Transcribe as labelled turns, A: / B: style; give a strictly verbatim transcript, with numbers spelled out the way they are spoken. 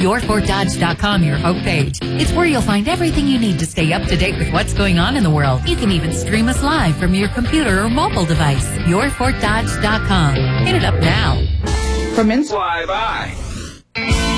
A: your fort dodge dot com, your homepage. It's where you'll find everything you need to stay up to date with what's going on in the world. You can even stream us live from your computer or mobile device. your fort dodge dot com. Hit it up now.
B: From Ins-
C: Fly by.